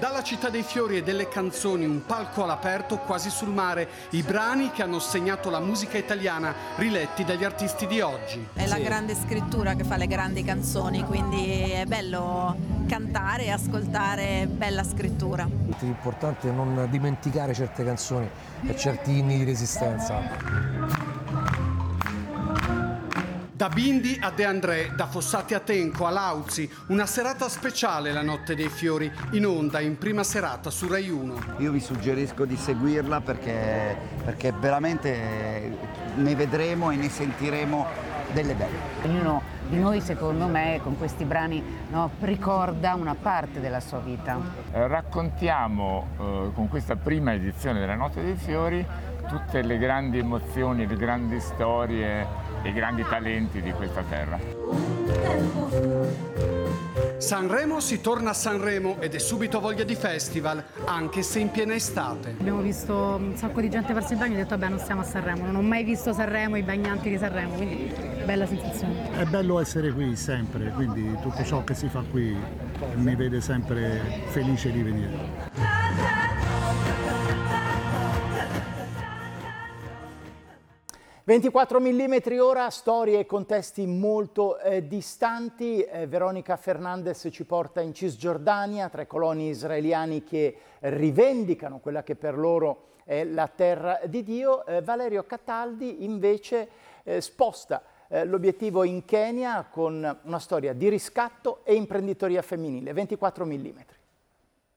Dalla città dei fiori e delle canzoni, un palco all'aperto quasi sul mare, i brani che hanno segnato la musica italiana, riletti dagli artisti di oggi. È la grande scrittura che fa le grandi canzoni, quindi è bello cantare e ascoltare bella scrittura. L'importante è non dimenticare certe canzoni e certi inni di resistenza. Da Bindi a De André, da Fossati a Tenco a Lauzi, una serata speciale la Notte dei Fiori, in onda in prima serata su Rai 1. Io vi suggerisco di seguirla perché veramente ne vedremo e ne sentiremo delle belle. Ognuno di noi, secondo me, con questi brani ricorda una parte della sua vita. Raccontiamo con questa prima edizione della Notte dei Fiori tutte le grandi emozioni, le grandi storie e i grandi talenti di questa terra. Sanremo si torna a Sanremo ed è subito voglia di festival, anche se in piena estate. Abbiamo visto un sacco di gente farsi il bagno e ho detto vabbè, non stiamo a Sanremo, non ho mai visto Sanremo, i bagnanti di Sanremo, quindi bella sensazione. È bello essere qui sempre, quindi tutto ciò che si fa qui mi vede sempre felice di venire. 24 mm ora, storie e contesti molto distanti. Veronica Fernandez ci porta in Cisgiordania, tra i coloni israeliani che rivendicano quella che per loro è la terra di Dio. Valerio Cataldi invece sposta l'obiettivo in Kenya con una storia di riscatto e imprenditoria femminile. 24 mm.